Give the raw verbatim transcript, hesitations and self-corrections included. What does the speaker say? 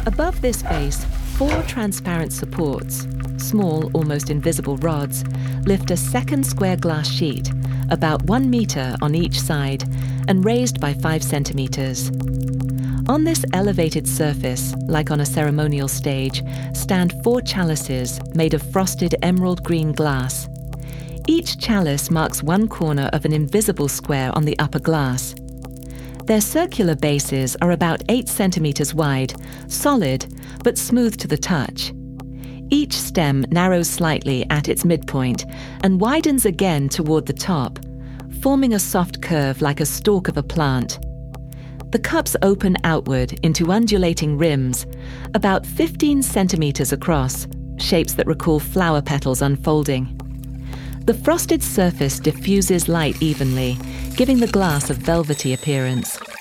Above this base, four transparent supports, small, almost invisible rods, lift a second square glass sheet, about one metre on each side and raised by five centimetres. On this elevated surface, like on a ceremonial stage, stand four chalices made of frosted emerald green glass. Each chalice marks one corner of an invisible square on the upper glass. Their circular bases are about eight centimetres wide, solid, but smooth to the touch. Each stem narrows slightly at its midpoint and widens again toward the top, forming a soft curve like a stalk of a plant. The cups open outward into undulating rims, about fifteen centimetres across, shapes that recall flower petals unfolding. The frosted surface diffuses light evenly, giving the glass a velvety appearance.